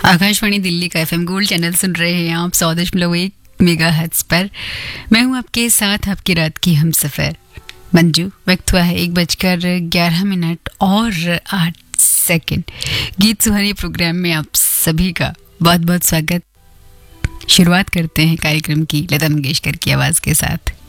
आकाशवाणी दिल्ली का FM gold channel सुन रहे हैं आप 100.1 मेगाहर्ट्ज पर। मैं हूं आपके साथ आपकी रात की हमसफर मंजू। वक्त हुआ है 1:11 और 8 सेकंड। गीत सुहानी प्रोग्राम में आप सभी का बहुत बहुत स्वागत। शुरुआत करते हैं कार्यक्रम की लता मंगेशकर की आवाज़ के साथ।